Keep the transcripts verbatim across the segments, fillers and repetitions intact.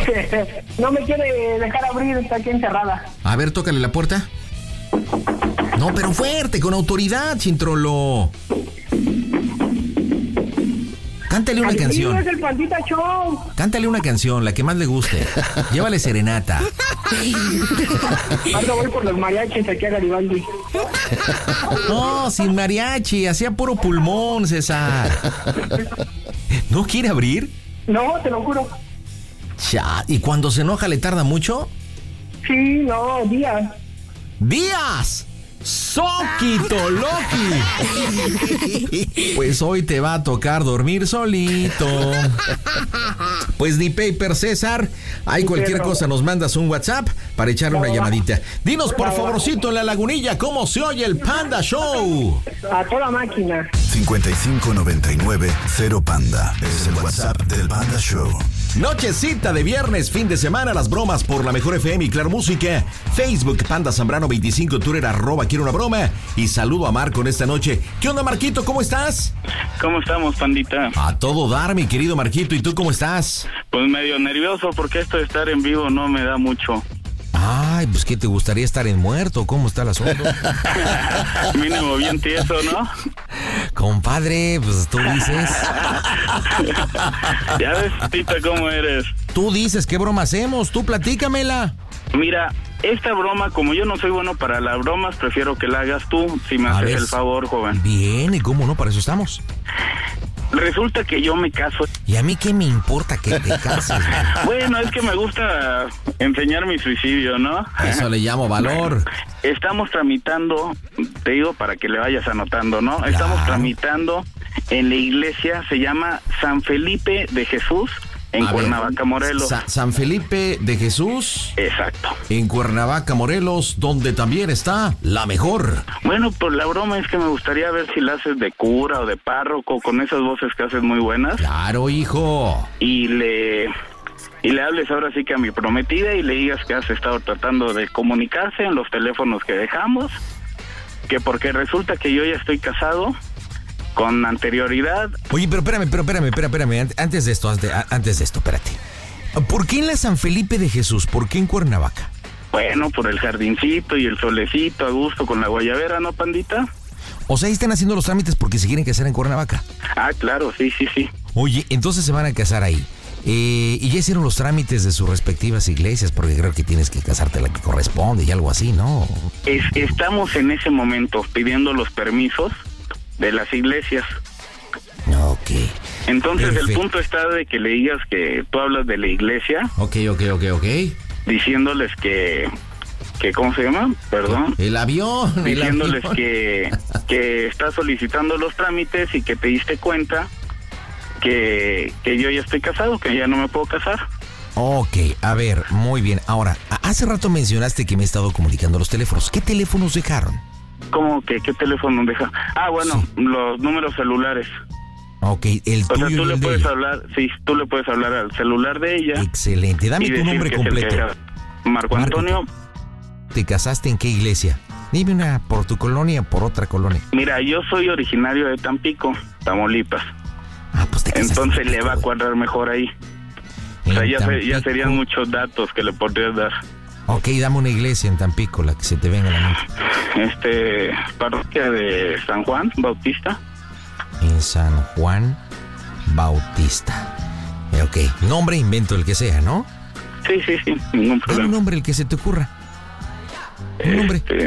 No me quiere dejar abrir, está aquí encerrada. A ver, tócale la puerta. No, pero fuerte, con autoridad, Chintrolo. Cántale una Al canción. fin es el Pandita Show. Cántale una canción, la que más le guste. Llévale serenata. Ahora voy por los mariachis aquí a Garibaldi. No, sin mariachi, hacía puro pulmón, César. ¿No quiere abrir? No, te lo juro. Ya, ¿y cuando se enoja le tarda mucho? Sí, no, días. ¡Días! ¡Soquito Loki! Pues hoy te va a tocar dormir solito. Pues ni paper, César. Hay cualquier cosa, nos mandas un WhatsApp para echarle una llamadita. Dinos, por favorcito, en la Lagunilla, ¿cómo se oye el Panda Show? A toda máquina. cincuenta y cinco noventa y nueve cero Panda. Es el WhatsApp del Panda Show. Nochecita de viernes, fin de semana, las bromas por la mejor F M y Claro Música. Facebook, Panda Zambrano veinticinco, Twitter, arroba quiero una broma. Y saludo a Marco en esta noche. ¿Qué onda, Marquito? ¿Cómo estás? ¿Cómo estamos, Pandita? A todo dar, mi querido Marquito. ¿Y tú cómo estás? Pues medio nervioso porque esto de estar en vivo no me da mucho. Ay, pues ¿qué te gustaría estar en muerto? ¿Cómo está el asunto? Mínimo bien tieso, ¿no? Compadre, pues tú dices. Ya ves, Tita, cómo eres. Tú dices, ¿qué broma hacemos? Tú platícamela. Mira, esta broma, como yo no soy bueno para las bromas, prefiero que la hagas tú, si me A haces ver, el favor, joven. Bien, ¿y cómo no? Para eso estamos. Resulta que yo me caso. ¿Y a mí qué me importa que te cases? Bueno, es que me gusta enseñar mi suicidio, ¿no? Eso le llamo valor. Estamos tramitando, te digo para que le vayas anotando, ¿no? Claro. Estamos tramitando en la iglesia, se llama San Felipe de Jesús, en A Cuernavaca, ver, Morelos. Sa- San Felipe de Jesús, Exacto. en Cuernavaca, Morelos, donde también está la mejor. Bueno, pues la broma es que me gustaría ver si la haces de cura o de párroco, con esas voces que haces muy buenas. Claro, hijo. Y le... Y le hables ahora sí que a mi prometida y le digas que has estado tratando de comunicarse en los teléfonos que dejamos, que porque resulta que yo ya estoy casado con anterioridad. Oye, pero espérame, pero espérame, espérame, espérame. Antes de esto, antes, antes de esto, espérate. ¿Por qué en la San Felipe de Jesús? ¿Por qué en Cuernavaca? Bueno, por el jardincito y el solecito a gusto con la guayabera, ¿no, Pandita? O sea, ahí están haciendo los trámites porque se quieren casar en Cuernavaca. Ah, claro, sí, sí, sí. Oye, entonces se van a casar ahí. Eh, y ya hicieron los trámites de sus respectivas iglesias, porque creo que tienes que casarte la que corresponde y algo así, ¿no? Es, estamos en ese momento pidiendo los permisos de las iglesias. Ok. Entonces Perfecto. el punto está de que le digas que tú hablas de la iglesia, Ok, ok, ok, ok. diciéndoles que, que ¿cómo se llama? Perdón. El avión. el Diciéndoles avión. que, que estás solicitando los trámites y que te diste cuenta que, que yo ya estoy casado, que ya no me puedo casar. Ok, a ver, muy bien. Ahora, a- hace rato mencionaste que me he estado comunicando los teléfonos. ¿Qué teléfonos dejaron? ¿Cómo que qué teléfono deja? Ah, bueno, Sí. los números celulares. Ok, el O sea, tuyo tú y le el de puedes ella. hablar, sí, tú le puedes hablar al celular de ella. Excelente. Dame y tu decir nombre que es el completo. que deja. Marco Marco, Antonio. ¿Te casaste en qué iglesia? Dime una por tu colonia, por otra colonia. Mira, yo soy originario de Tampico, Tamaulipas. Ah, pues te casaste. Entonces en le va a Tampico, cuadrar mejor ahí. O güey. sea, En ya, se- ya Tampico. serían muchos datos que le podrías dar. Ok, dame una iglesia en Tampico, la que se te venga a la mente. Este, parroquia de San Juan Bautista. En San Juan Bautista. Eh, ok, nombre, invento el que sea, ¿no? Sí, sí, sí, ningún Dame un problema. nombre, el que se te ocurra. Un nombre. Este,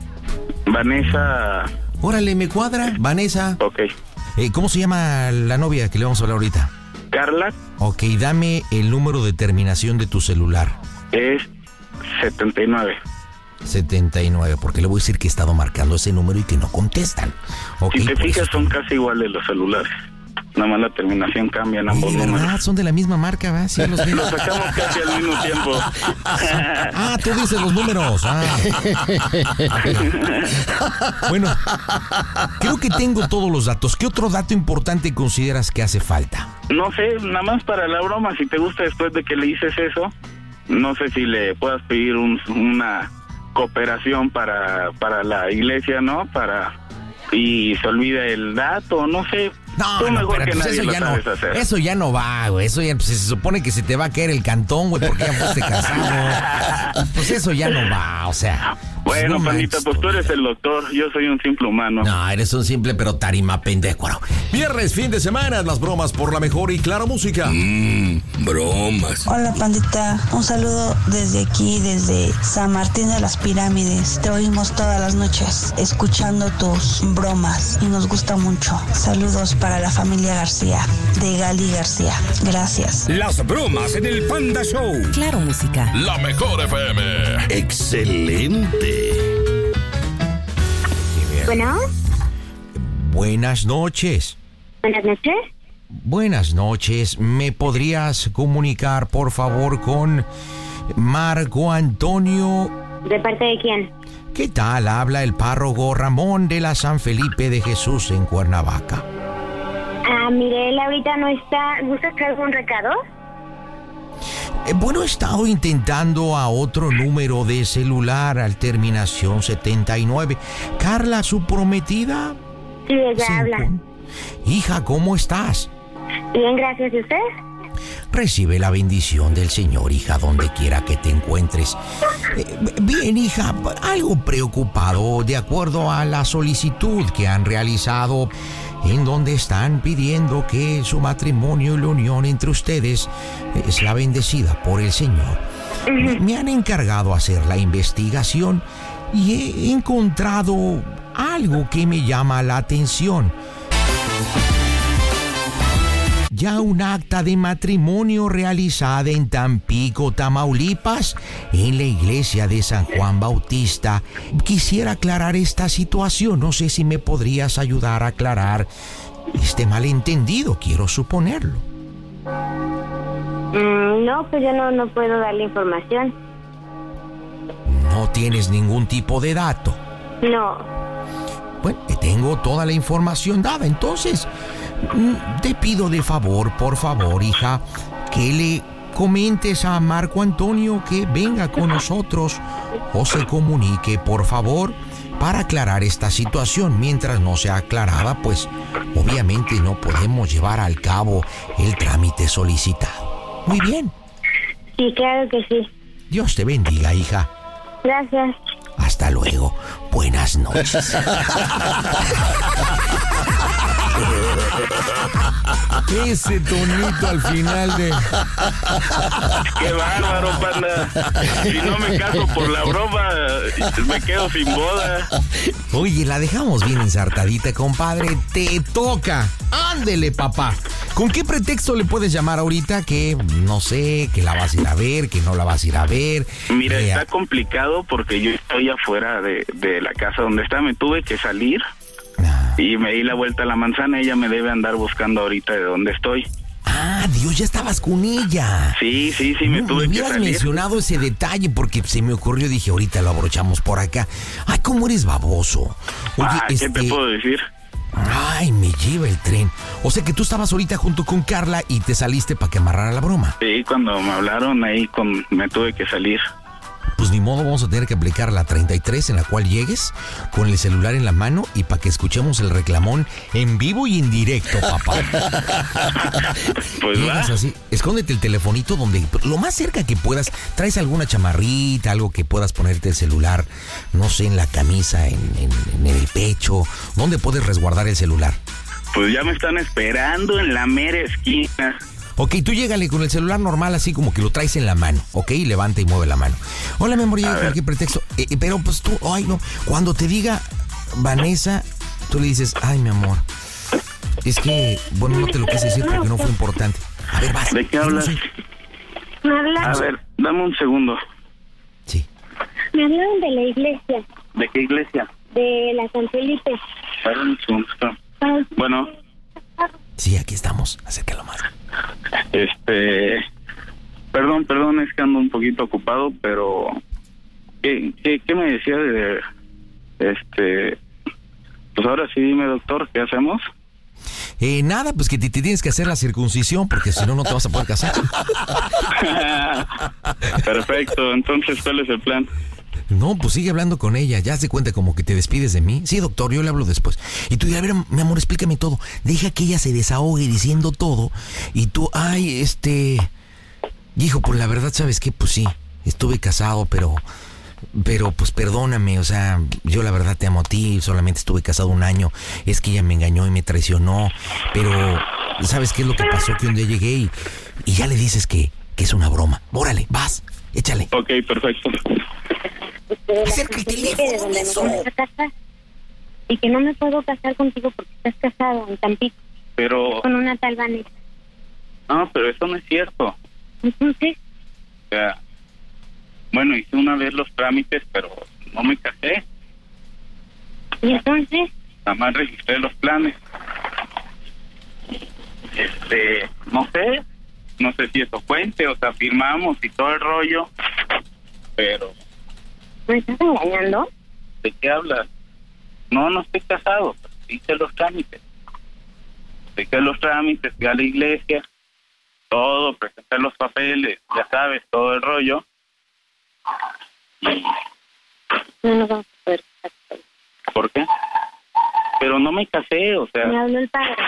Vanessa, Órale, me cuadra. Vanessa. ok. Eh, ¿Cómo se llama la novia que le vamos a hablar ahorita? Carla Ok, dame el número de terminación de tu celular. es setenta y nueve. setenta y nueve, porque le voy a decir que he estado marcando ese número y que no contestan. Ok, Si te por fijas eso son estoy- casi iguales los celulares. Nada más la terminación cambia en Oye, ambos ¿verdad? números. Son de la misma marca, ¿verdad? Sí, los veo. Los sacamos casi al mismo tiempo. Ah, tú dices los números. Ah. Bueno, creo que tengo todos los datos. ¿Qué otro dato importante consideras que hace falta? No sé, nada más para la broma, si te gusta después de que le dices eso, no sé si le puedas pedir un, una cooperación para, para la iglesia, ¿no? Para y se olvida el dato, no sé. No, Tú no, mejor pero que pues nadie eso lo ya no, sabes hacer. eso ya no va, güey. Eso ya pues, se supone que se te va a caer el cantón, güey, porque ya fuiste casado. Pues eso ya no va, o sea. Bueno, no pandita, manches, pues tú eres el doctor, yo soy un simple humano. No, eres un simple pero tarima pendejo. Viernes, fin de semana, las bromas por la mejor y Claro Música. Mmm, bromas. Hola, pandita. Un saludo desde aquí, desde San Martín de las Pirámides. Te oímos todas las noches escuchando tus bromas y nos gusta mucho. Saludos para la familia García, de Gali García. Gracias. Las bromas en el Panda Show. Claro Música. La mejor F M. Excelente. Bueno, Buenas noches. buenas noches. Buenas noches. ¿Me podrías comunicar, por favor, con Marco Antonio? ¿De parte de quién? ¿Qué tal? Habla el párroco Ramón de la San Felipe de Jesús en Cuernavaca. Ah, mire, él ahorita no está. ¿Gusta traer algún recado? Eh, bueno, he estado intentando a otro número de celular al terminación setenta y nueve. Carla, su prometida. Sí, ella se habla. encon- Hija, ¿cómo estás? Bien, gracias. ¿Y usted? Recibe la bendición del Señor, hija, donde quiera que te encuentres. Eh, bien, hija, algo preocupado de acuerdo a la solicitud que han realizado, en donde están pidiendo que su matrimonio y la unión entre ustedes eh, sea bendecida por el Señor. Me han encargado hacer la investigación y he encontrado algo que me llama la atención. Ya un acta de matrimonio realizada en Tampico, Tamaulipas, en la iglesia de San Juan Bautista. Quisiera aclarar esta situación. No sé si me podrías ayudar a aclarar este malentendido, quiero suponerlo. Mm, no, pues yo no, no puedo darle información. No tienes ningún tipo de dato. No. Bueno, tengo toda la información dada, entonces mm, te pido de favor, por favor, hija, que le comentes a Marco Antonio que venga con nosotros o se comunique, por favor, para aclarar esta situación. Mientras no sea aclarada, pues obviamente no podemos llevar al cabo el trámite solicitado. Muy bien. Sí, claro que sí. Dios te bendiga, hija. Gracias. Hasta luego. Buenas noches. Ese tonito al final de... ¡Qué bárbaro, panda! Si no me caso por la broma, me quedo sin boda. Oye, la dejamos bien ensartadita, compadre. Te toca. Ándele, papá. ¿Con qué pretexto le puedes llamar ahorita que, no sé, que la vas a ir a ver, que no la vas a ir a ver? Mira, Eh, está complicado porque yo estoy afuera de, de la casa donde está. Me tuve que salir y me di la vuelta a la manzana. Ella me debe andar buscando ahorita de dónde estoy. Ah, Dios, ya estabas con ella. Sí, sí, sí, me No, tuve me que hubieras salir. mencionado ese detalle porque se me ocurrió, dije, ahorita lo abrochamos por acá. Ay, cómo eres baboso. Oye, Ah, ¿qué este... te puedo decir? Ay, me lleva el tren. O sea que tú estabas ahorita junto con Carla y te saliste para que amarrara la broma. Sí, cuando me hablaron ahí con, me tuve que salir. Pues ni modo, vamos a tener que aplicar la treinta y tres en la cual llegues con el celular en la mano y para que escuchemos el reclamón en vivo y en directo, papá. Pues va. Llegas así, escóndete el telefonito donde lo más cerca que puedas. Traes alguna chamarrita, algo que puedas ponerte el celular, no sé, en la camisa, en, en, en el pecho. ¿Dónde puedes resguardar el celular? Pues ya me están esperando en la mera esquina. Ok, tú llégale con el celular normal, así como que lo traes en la mano, ok, levanta y mueve la mano. Hola, mi amor, llega con cualquier pretexto. Eh, eh, pero pues tú, ay no, cuando te diga Vanessa, tú le dices, ay, mi amor, es que, bueno, no te lo quise decir porque no fue importante. A ver, vas. ¿De qué hablas? No sé. ¿Me hablaron? A ver, dame un segundo. Sí. Me hablaron de la iglesia, ¿De qué iglesia? de la San Felipe. A ver, un segundo. Bueno, Sí, aquí estamos, acércalo más. este... Perdón, perdón, es que ando un poquito ocupado, pero... ¿Qué, qué, qué me decía de...? Este... Pues ahora sí, dime, doctor, ¿qué hacemos? Eh, nada, pues que te, te tienes que hacer la circuncisión porque si no, no te vas a poder casar. Perfecto, entonces, ¿cuál es el plan? No, pues sigue hablando con ella. Ya se cuenta como que te despides de mí. Sí, doctor, yo le hablo después. Y tú dirás, a ver, mi amor, explícame todo. Deja que ella se desahogue diciendo todo. Y tú, ay, este... Hijo, pues la verdad, ¿sabes qué? Pues sí, estuve casado, pero... Pero, pues perdóname, o sea, yo la verdad te amo a ti. Solamente estuve casado un año. Es que ella me engañó y me traicionó. Pero, ¿sabes qué es lo que pasó? Que un día llegué y, y ya le dices que, que es una broma. Órale, vas, échale. Ok, perfecto. Acerca el teléfono, eso. Y que no me puedo casar contigo porque estás casado en Tampico. Pero... Con una tal Vanessa. No, pero eso no es cierto. Entonces... O sea... Bueno, hice una vez los trámites, pero no me casé. ¿Y entonces? Nada más registré los planes. Este... No sé. No sé si eso cuente, o sea, firmamos y todo el rollo. Pero... ¿Me estás engañando? ¿De qué hablas? No, no estoy casado. Hice los trámites. Hice los trámites, fui a la iglesia. Todo, presenté los papeles, ya sabes, todo el rollo. Y... No nos vamos a poder casar. ¿Por qué? Pero no me casé, o sea... Me habló el padre.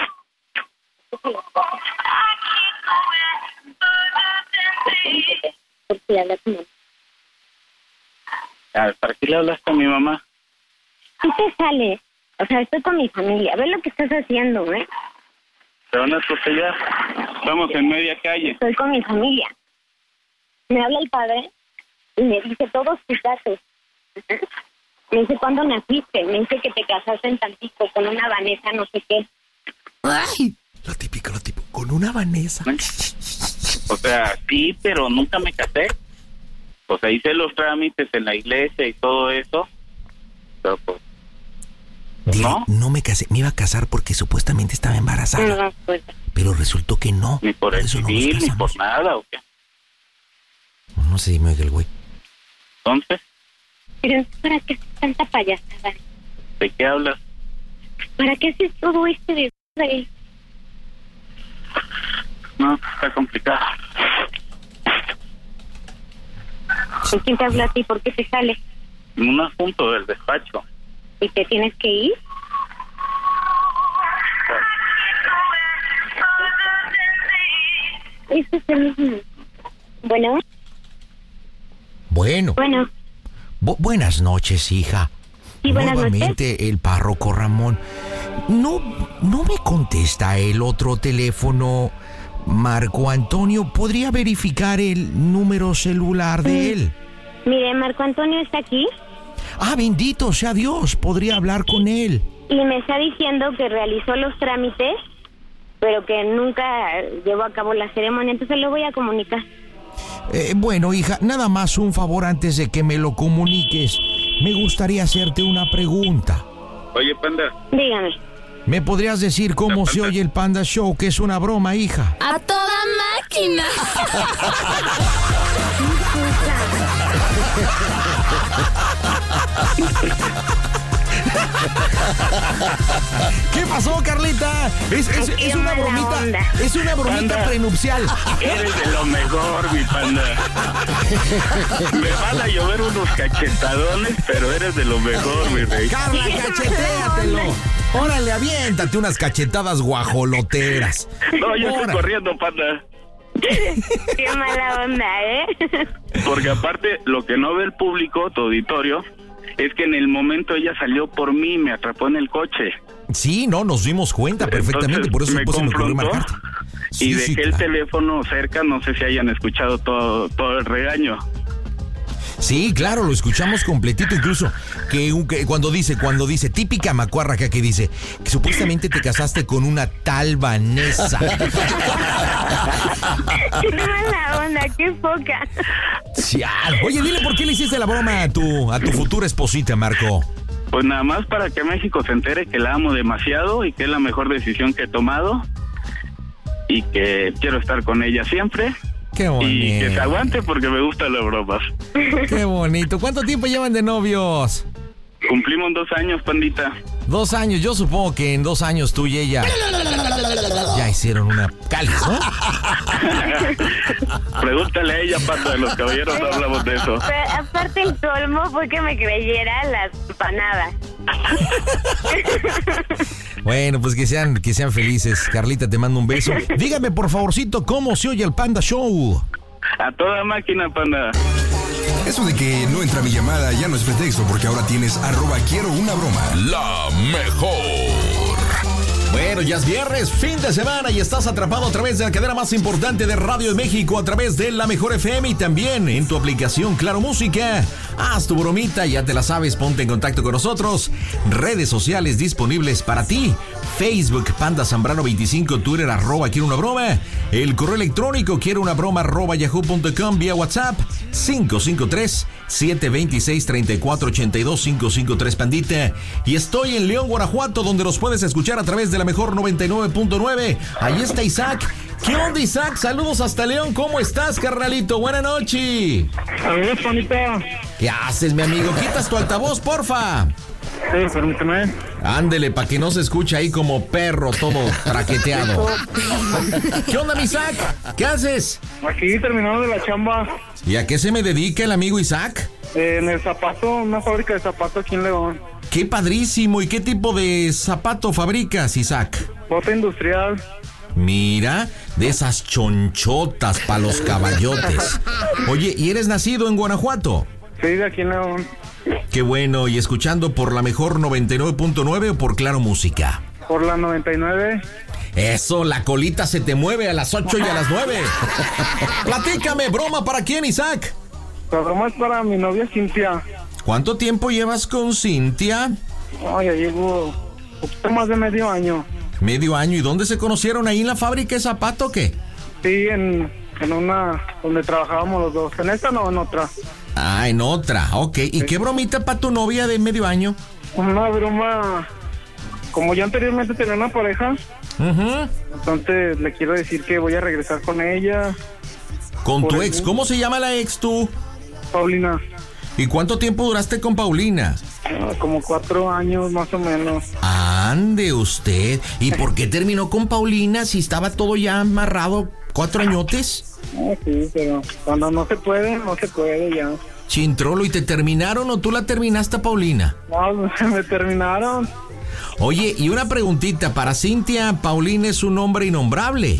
¿Por qué hablas con él? A ver, ¿para qué le hablaste a mi mamá? ¿Qué te sale? O sea, estoy con mi familia. Ve lo que estás haciendo, ¿eh? Pero no es porque ya estamos en media calle. Estoy con mi familia. Me habla el padre y me dice todos tus datos. Me dice cuándo naciste. Me dice que te casaste en Tampico con una Vanessa, no sé qué. ¡Ay! Lo típico, lo típico. Con una Vanessa. O sea, sí, pero nunca me casé. O sea, hice los trámites en la iglesia y todo eso. Pero pues... Dile, ¿no? No me casé. Me iba a casar porque supuestamente estaba embarazada. No, no, pues. Pero resultó que no. Ni por, por el eso civil, no ni por nada, ¿o qué? No sé si me oiga el güey. Entonces... Pero ¿para qué haces tanta payasada? ¿De qué hablas? ¿Para qué haces todo este desastre? No, está complicado. ¿Y quién te habla a ti? ¿Por qué te sale? Un asunto del despacho. ¿Y te tienes que ir? Eso es el mismo. Bueno. Bueno. Bueno. Bu- buenas noches, hija. Sí, buenas Nuevamente noches. el párroco Ramón. No, no me contesta el otro teléfono. Marco Antonio, ¿podría verificar el número celular de él? Mire, Marco Antonio está aquí. Ah, bendito sea Dios, podría hablar con él. Y me está diciendo que realizó los trámites, pero que nunca llevó a cabo la ceremonia, entonces lo voy a comunicar. Eh, bueno, hija, nada más un favor antes de que me lo comuniques. Me gustaría hacerte una pregunta. Oye, Panda. Dígame. ¿Me podrías decir cómo se oye el Panda Show? Que es una broma, hija. ¡A toda máquina! ¿Qué pasó, Carlita? Es, es, Ay, es una qué mala bromita. onda. Es una bromita Panda. prenupcial. Eres de lo mejor, mi Panda. Me van a llover unos cachetadones, pero eres de lo mejor, mi rey. Carla, cachetéatelo. Órale, aviéntate unas cachetadas guajoloteras. No, yo estoy Órale. corriendo, Panda. Qué mala onda, ¿eh? Porque aparte, lo que no ve el público, tu auditorio, es que en el momento ella salió por mí, me atrapó en el coche. Sí, no, nos dimos cuenta perfectamente, Entonces, por eso me después se me ocurrió confrontó marcarte. Y Sí, dejé sí, el claro. teléfono cerca, no sé si hayan escuchado todo, todo el regaño. Sí, claro, lo escuchamos completito, incluso que, un- que cuando dice, cuando dice, típica macuarraca que dice, que supuestamente te casaste con una tal Vanessa. Qué mala onda, qué poca. Chial. Oye, dile por qué le hiciste la broma a tu, a tu futura esposita, Marco. Pues nada más para que México se entere que la amo demasiado y que es la mejor decisión que he tomado y que quiero estar con ella siempre. Qué bonito. Y que se aguante porque me gustan las bromas. Qué bonito. ¿Cuánto tiempo llevan de novios? Cumplimos dos años, Pandita. Dos años, yo supongo que en dos años tú y ella ya hicieron una cáliz, ¿no? Pregúntale a ella, Pato, de los caballeros no hablamos de eso. Pero aparte el colmo fue que me creyera las empanadas. Bueno, pues que sean, que sean felices. Carlita, te mando un beso. Dígame, por favorcito, ¿cómo se oye el Panda Show? A toda máquina, Panda. Eso de que no entra mi llamada ya no es pretexto, porque ahora tienes arroba quiero una broma. La mejor. Bueno, ya es viernes, fin de semana y estás atrapado a través de la cadena más importante de Radio de México, a través de La Mejor F M y también en tu aplicación Claro Música. Haz tu bromita, ya te la sabes, ponte en contacto con nosotros. Redes sociales disponibles para ti. Facebook, Panda Zambrano veinticinco, Twitter, arroba quiero una broma. El correo electrónico quiero una broma arroba yahoo punto com, vía WhatsApp cinco cinco tres, siete dos seis, tres cuatro ocho dos, cinco cinco tres, Pandita. Y estoy en León, Guanajuato, donde nos puedes escuchar a través de La Mejor noventa y nueve punto nueve. Ahí está Isaac. ¿Qué onda, Isaac? Saludos hasta León. ¿Cómo estás, carnalito? Buenas noches. Saludos, Panita. ¿Qué haces, mi amigo? Quitas tu altavoz, porfa. Sí, permíteme. Ándele, para que no se escuche ahí como perro todo traqueteado. ¿Qué onda, mi Isaac? ¿Qué haces? Aquí terminando de la chamba. ¿Y a qué se me dedica el amigo Isaac? Eh, en el zapato, una fábrica de zapatos aquí en León. ¡Qué padrísimo! ¿Y qué tipo de zapato fabricas, Isaac? Bota industrial. Mira, de esas chonchotas para los caballotes. Oye, ¿y eres nacido en Guanajuato? Sí, de aquí en León. Qué bueno, ¿y escuchando por La Mejor noventa y nueve punto nueve o por Claro Música? Por la noventa y nueve. Eso, la colita se te mueve a las ocho y a las nueve. Platícame, ¿broma para quién, Isaac? La broma es para mi novia Cintia. ¿Cuánto tiempo llevas con Cintia? No, ya llevo un poquito más de medio año. Medio año, ¿y dónde se conocieron? ¿Ahí en la fábrica de zapato o qué? Sí, en, en una donde trabajábamos los dos. En esta no, en otra. Ah, en otra, ok. ¿Y sí. Qué bromita para tu novia de medio año? Una broma, como yo anteriormente tenía una pareja, uh-huh. Entonces le quiero decir que voy a regresar con ella. ¿Con tu ex? ¿Cómo se llama la ex tú? Paulina. ¿Y cuánto tiempo duraste con Paulina? Ah, como cuatro años más o menos. Ande usted. ¿Y por qué terminó con Paulina si estaba todo ya amarrado? ¿Cuatro añotes? Ah, sí, pero cuando no se puede, no se puede ya. Chintrolo, ¿y te terminaron o tú la terminaste a Paulina? No, me terminaron. Oye, y una preguntita, para Cintia, Paulina es un hombre innombrable.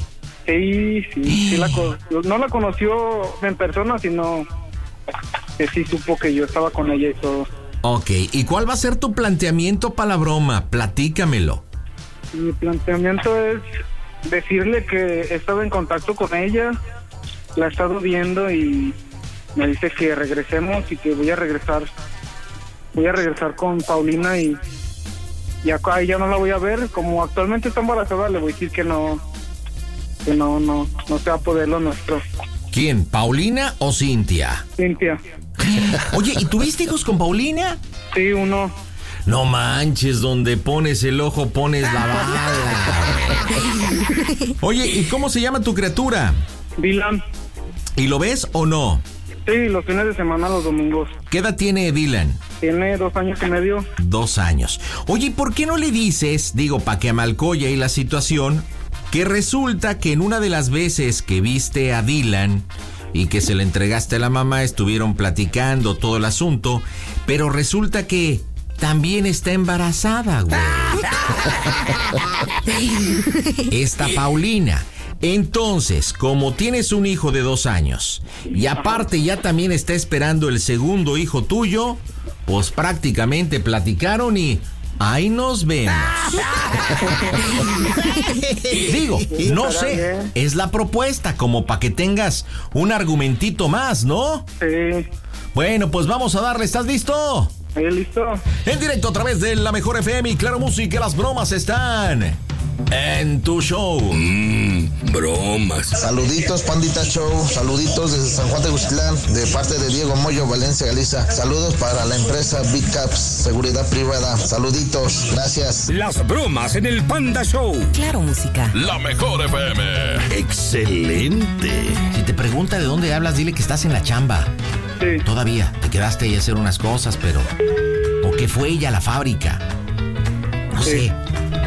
Sí, sí, sí la co- no la conoció en persona, sino que sí supo que yo estaba con ella y todo. Ok, ¿y cuál va a ser tu planteamiento para la broma? Platícamelo. Mi planteamiento es decirle que he estado en contacto con ella, la he estado viendo y me dice que regresemos y que voy a regresar, voy a regresar con Paulina y, y acá ella no la voy a ver, como actualmente está embarazada, le voy a decir que no, que no, no, no se va a poder lo nuestro. ¿Quién? ¿Paulina o Cintia? Cintia. Oye, ¿y tuviste hijos con Paulina? Sí, uno. No manches, donde pones el ojo pones la bala. Oye, ¿y cómo se llama tu criatura? Dylan. ¿Y lo ves o no? Sí, los fines de semana, los domingos. ¿Qué edad tiene Dylan? Tiene dos años y medio. Dos años. Oye, ¿por qué no le dices, digo, pa' que amalcoye ahí la situación, que resulta que en una de las veces que viste a Dylan y que se le entregaste a la mamá, estuvieron platicando todo el asunto, pero resulta que también está embarazada, güey? Esta Paulina. Entonces, como tienes un hijo de dos años y aparte ya también está esperando el segundo hijo tuyo, pues prácticamente platicaron y ahí nos vemos. Digo, no sé, es la propuesta como para que tengas un argumentito más, ¿no? Sí. Bueno, pues vamos a darle, ¿estás listo? Sí, listo. En directo a través de La Mejor F M y Claro Música, las bromas están en tu show. Mmm, bromas. Saluditos, Pandita Show. Saluditos desde San Juan de Guztlán, de parte de Diego Moyo, Valencia, Galicia. Saludos para la empresa Big Caps, seguridad privada. Saluditos, gracias. Las bromas en el Panda Show. Claro Música. La Mejor F M. Excelente. Si te pregunta de dónde hablas, dile que estás en la chamba. Sí. Todavía, te quedaste ahí a hacer unas cosas, pero... ¿O qué fue ella a la fábrica? No Sí. sé.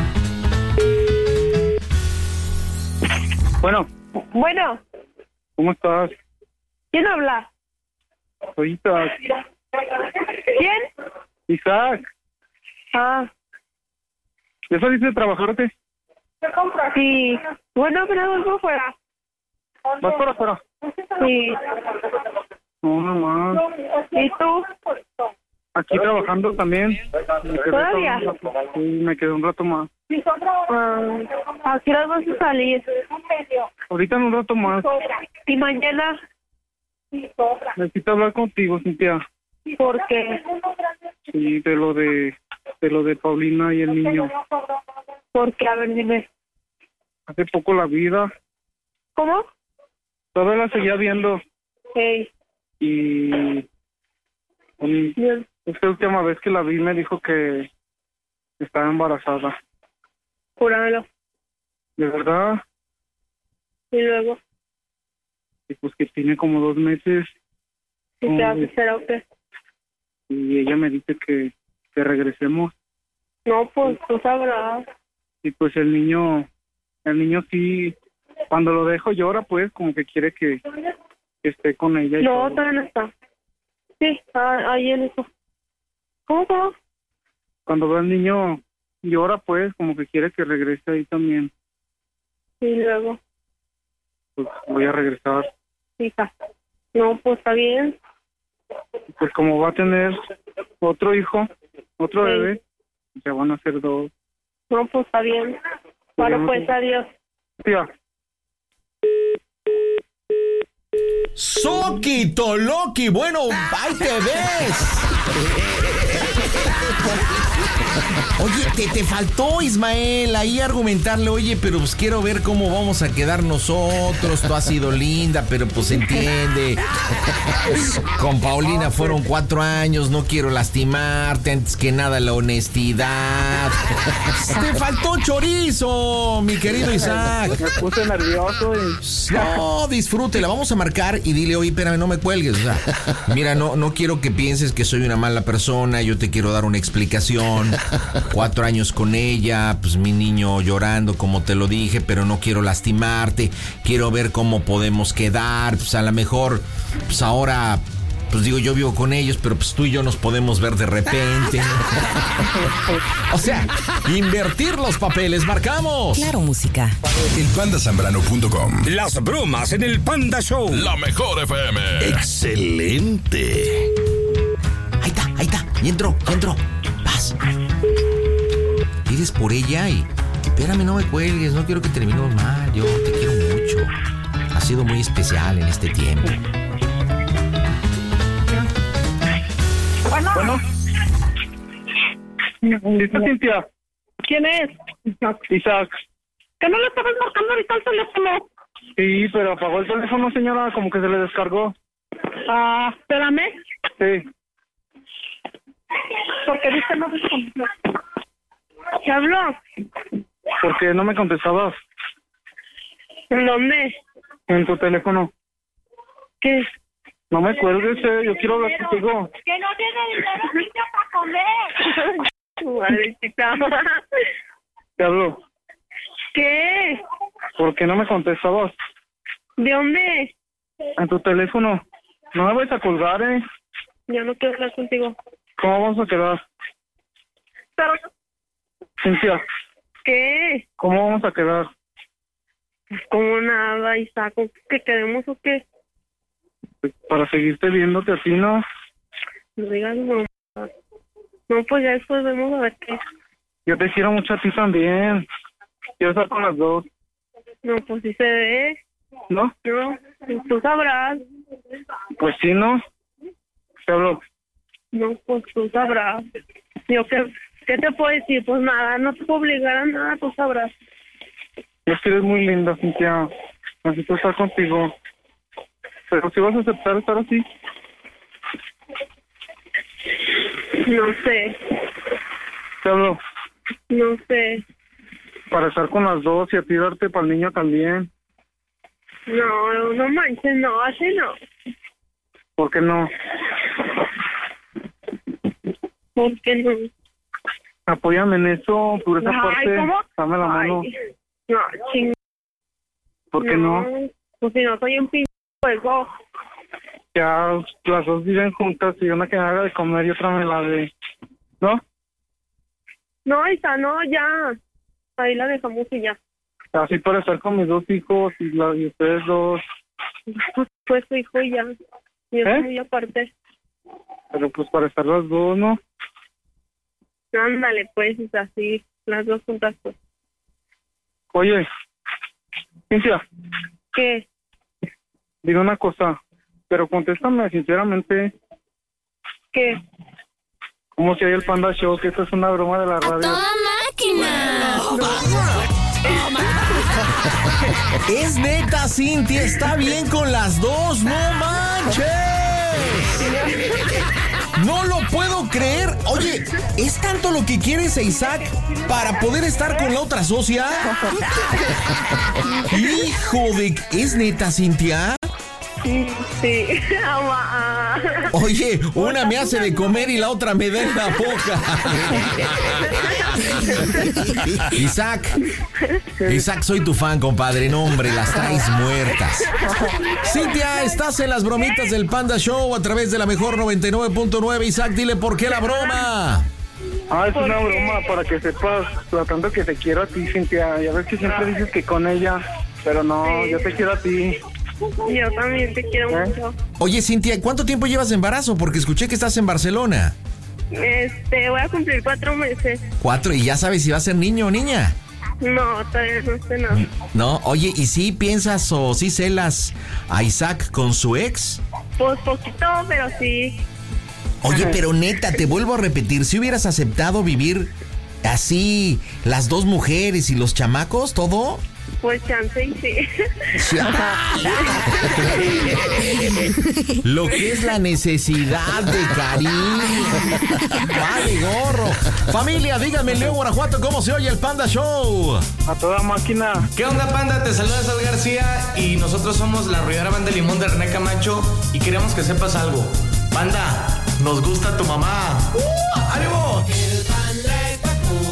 Bueno, Bueno, ¿cómo estás? ¿quién habla? Soy Isaac. ¿Quién? Isaac, Ah, ¿ya saliste de trabajarte? sí. Bueno, pero vuelvo fuera. ¿Vas para afuera? Sí. No, no más. ¿Y tú? Aquí trabajando también. Me quedé ¿Todavía? un rato- Sí, me quedé un rato más. Ah, ¿a qué hora vas a salir? Ahorita en un rato más. ¿Y mañana? Necesito hablar contigo, Cintia. ¿Por qué? Sí, de lo de, de lo de Paulina y el niño. ¿Por qué? A ver, dime. Hace poco la vida. ¿Cómo? Todavía la seguía viendo. Hey. Y um, Bien. esta última vez que la vi me dijo que estaba embarazada. Júramelo. ¿De verdad? Y luego, Y pues que tiene como dos meses. ¿y Mm. qué haces? ¿Será o qué? Y ella me dice que, que regresemos. No, pues tú sabrás. Y pues el niño, el niño sí, cuando lo dejo llora, pues como que quiere que, que esté con ella. Y No, todo. todavía no está. Sí, ah, ahí en eso. ¿Cómo, cómo? Cuando ve al niño llora, pues como que quiere que regrese ahí también. Y luego, Pues voy a regresar. hija. No, pues está bien. Pues como va a tener otro hijo, otro Sí. bebé, ya van a ser dos. No, pues está bien. Bueno, pues adiós. Tía, Soquito Loki, bueno, ahí te ves. Oye, te, te faltó, Ismael, ahí argumentarle, oye, pero pues quiero ver cómo vamos a quedar nosotros, tú has sido linda, pero pues entiende. Pues, con Paulina fueron cuatro años, no quiero lastimarte, antes que nada la honestidad. Te faltó chorizo, mi querido Isaac. me puse nervioso y... No, disfrútela, vamos a marcar y dile, oye, espérame, no me cuelgues. O sea, mira, no, no quiero que pienses que soy una mala persona, yo te quiero dar una explicación. Cuatro años con ella, pues mi niño llorando, como te lo dije, pero no quiero lastimarte, quiero ver cómo podemos quedar, pues a lo mejor, pues ahora... Pues digo, yo vivo con ellos, pero pues tú y yo nos podemos ver de repente. O sea, invertir los papeles, marcamos. Claro, música. El panda zambrano punto com. Las bromas en el Panda Show. La mejor F M. Excelente. Ahí está, ahí está. Y entro, y entro. Vas. Pides por ella y... Espérame, no me cuelgues, no quiero que terminemos mal. Yo te quiero mucho. Ha sido muy especial en este tiempo. Bueno. ¿Listo, Cintia? ¿Quién es? Isaac. ¿Que no le estabas marcando ahorita el teléfono? Sí, pero apagó el teléfono, señora, como que se le descargó. Ah, espérame. Sí. Porque dice no respondió. ¿Qué habló? ¿Por qué no me contestabas ¿En dónde? en tu teléfono? ¿Qué? No me cuelgues, eh, yo quiero hablar contigo. Que no tiene dinero niño para comer. Madre chica. Te hablo. ¿Qué? ¿Por qué no me contestabas ¿De dónde? en tu teléfono? No me vais a colgar, eh. Yo no quiero hablar contigo. ¿Cómo vamos a quedar? Pero, Cintia, ¿qué? ¿cómo vamos a quedar? Como nada, Isaac. ¿Que queremos o qué? Pues, para seguirte viéndote así, ¿no? No digas no. No, pues ya después vemos a ver qué. Yo te quiero mucho a ti también. Quiero estar con las dos. No, pues sí se ve. ¿No? No, tú sabrás. Pues sí, ¿no? Te hablo. No, pues tú sabrás. Yo, ¿qué, ¿qué te puedo decir? Pues nada, no te puedo obligar a nada, tú sabrás. Es que eres muy linda, Cintia. Necesito estar contigo. Pero si vas a aceptar estar así. No sé, Te hablo. no sé. Para estar con las dos y a ti darte para el niño también. No, no manches, no, así no. ¿Por qué no? ¿Por qué no? Apóyame en eso, por esa Ay, parte, ¿cómo? dame la Ay, mano. No, ching... ¿Por qué no? Pues si no soy un pinche juego. Ya las dos viven juntas y una que me haga de comer y otra me la de... ¿No? No, esa no, ya. Ahí la dejamos y ya. Así para estar con mis dos hijos y, la, y ustedes dos. Pues, pues su hijo y ya. Y es ¿Eh? muy aparte. Pero pues para estar las dos, ¿no? Ándale, pues, es así. Las dos juntas, pues. Oye, Cintia, ¿Qué? digo una cosa, pero contéstame sinceramente. ¿Qué? ¿Cómo se oye el Panda Show? Que esto es una broma de la radio. ¡Toda máquina! Es neta, Cintia, está bien con las dos, no manches. No lo puedo creer. Oye, ¿es tanto lo que quieres a Isaac para poder estar con la otra socia? Hijo de... ¿Es neta, Cintia? Sí. Oye, una me hace de comer y la otra me da en la boca. Isaac, Isaac, soy tu fan, compadre. No, hombre, las traes muertas. Cintia, estás en las bromitas del Panda Show a través de la mejor noventa y nueve punto nueve. Isaac, dile por qué la broma. Ah, es una broma para que sepas lo tanto que te quiero a ti, Cintia. Ya ves que siempre dices que con ella, pero no, yo te quiero a ti. Yo también te quiero ¿Eh? mucho. Oye, Cintia, ¿cuánto tiempo llevas de embarazo? Porque escuché que estás en Barcelona. Este, voy a cumplir cuatro meses. Cuatro, y ya sabes si va a ser niño o niña. No, todavía no sé nada. No, oye, ¿y si piensas o si celas a Isaac con su ex? Pues poquito, pero sí. Oye, pero neta, te vuelvo a repetir, si hubieras aceptado vivir así, las dos mujeres y los chamacos, todo... Pues chance y sí. Lo que es la necesidad de cariño. Vale, gorro. Familia, díganme en León, Guanajuato, ¿cómo se oye el Panda Show? A toda máquina. ¿Qué onda, Panda? Te saluda Sal García y nosotros somos la Ruidera Banda de Limón de René Camacho y queremos que sepas algo. Panda, nos gusta tu mamá. ¡Uh! ¡Ánimo! El Panda está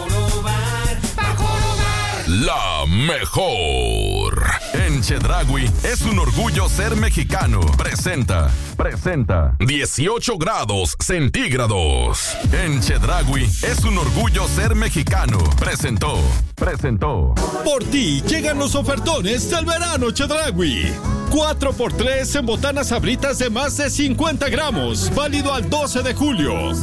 La mejor. En Chedraui es un orgullo ser mexicano. Presenta, presenta dieciocho grados centígrados. En Chedraui es un orgullo ser mexicano. Presentó, presentó. Por ti llegan los ofertones del verano Chedraui. cuatro por tres en botanas sabritas de más de cincuenta gramos. Válido al doce de julio.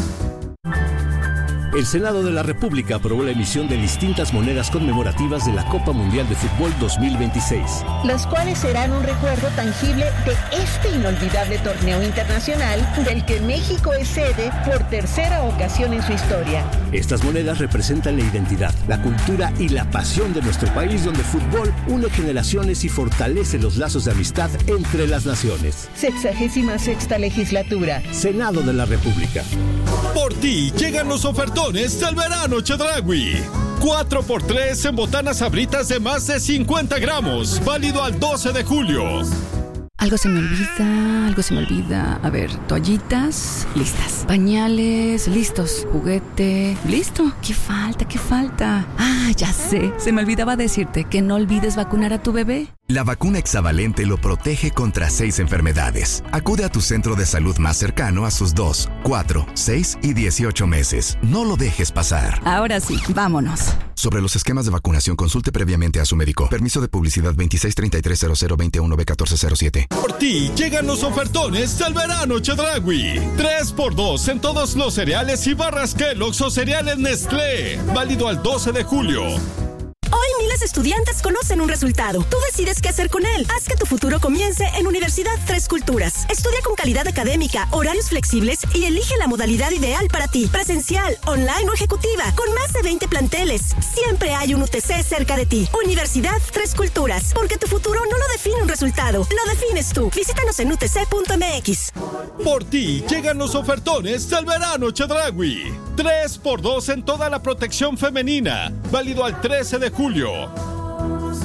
El Senado de la República aprobó la emisión de distintas monedas conmemorativas de la Copa Mundial de Fútbol dos mil veintiséis. Las cuales serán un recuerdo tangible de este inolvidable torneo internacional del que México es sede por tercera ocasión en su historia. Estas monedas representan la identidad, la cultura y la pasión de nuestro país, donde el fútbol une generaciones y fortalece los lazos de amistad entre las naciones. Sexagésima sexta legislatura. Senado de la República. Por ti llegan los ofertones del verano Chedraui. cuatro por tres en botanas sabritas de más de cincuenta gramos. Válido al doce de julio. Algo se me olvida, algo se me olvida. A ver, toallitas, listas. Pañales, listos. Juguete, listo. ¿Qué falta? ¿Qué falta? Ah, ya sé. Se me olvidaba decirte que no olvides vacunar a tu bebé. La vacuna hexavalente lo protege contra seis enfermedades. Acude a tu centro de salud más cercano a sus dos, cuatro, seis y dieciocho meses. No lo dejes pasar. Ahora sí, vámonos. Sobre los esquemas de vacunación, consulte previamente a su médico. Permiso de publicidad veintiséis treinta y tres cero cero veintiuno B catorce cero siete. Por ti llegan los ofertones del verano Chedraui. tres por dos en todos los cereales y barras Kellogg's o cereales Nestlé. Válido al doce de julio. Hoy miles de estudiantes conocen un resultado. Tú decides qué hacer con él. Haz que tu futuro comience en Universidad Tres Culturas. Estudia con calidad académica, horarios flexibles y elige la modalidad ideal para ti. Presencial, online o ejecutiva. Con más de veinte planteles. Siempre hay un U T C cerca de ti. Universidad Tres Culturas. Porque tu futuro no lo define un resultado. Lo defines tú. Visítanos en u t c punto m x. Por ti llegan los ofertones del verano Chedraui. tres por dos en toda la protección femenina. Válido al trece de julio.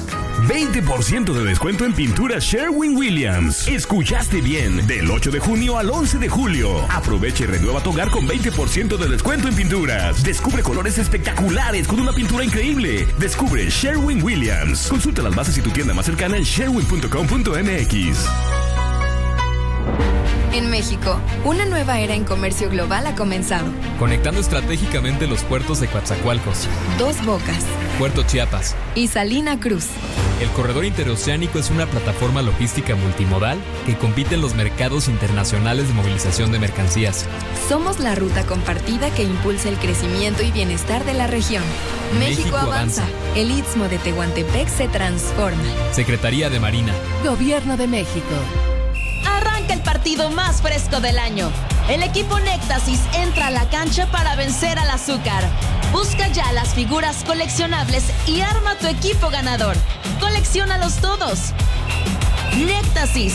veinte por ciento de descuento en pintura Sherwin-Williams. Escuchaste bien, del ocho de junio al once de julio. Aprovecha y renueva tu hogar con veinte por ciento de descuento en pinturas. Descubre colores espectaculares con una pintura increíble. Descubre Sherwin-Williams. Consulta las bases y tu tienda más cercana en sherwin punto com punto m x. En México, una nueva era en comercio global ha comenzado. Conectando estratégicamente los puertos de Coatzacoalcos, Dos Bocas, Puerto Chiapas y Salina Cruz. El corredor interoceánico es una plataforma logística multimodal que compite en los mercados internacionales de movilización de mercancías. Somos la ruta compartida que impulsa el crecimiento y bienestar de la región. México, México avanza. avanza. El Istmo de Tehuantepec se transforma. Secretaría de Marina. Gobierno de México. Arranca el partido más fresco del año. El equipo Néctasis entra a la cancha para vencer al azúcar. Busca ya las figuras coleccionables y arma tu equipo ganador. Colecciónalos todos. Néctasis.